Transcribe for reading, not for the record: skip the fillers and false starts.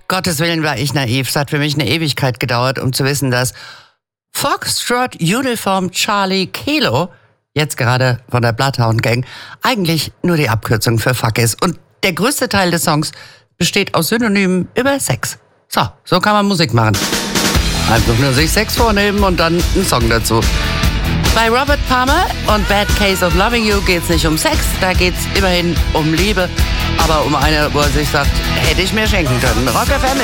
Gottes Willen war ich naiv. Es hat für mich eine Ewigkeit gedauert, um zu wissen, dass Foxtrot Uniform Charlie Kilo, jetzt gerade von der Bloodhound Gang, eigentlich nur die Abkürzung für Fuck ist. Und der größte Teil des Songs besteht aus Synonymen über Sex. So kann man Musik machen. Einfach nur sich Sex vornehmen und dann einen Song dazu. Bei Robert Palmer und Bad Case of Loving You geht's nicht um Sex, da geht's immerhin um Liebe, aber um eine, wo er sich sagt, hätte ich mir schenken können. Rock FM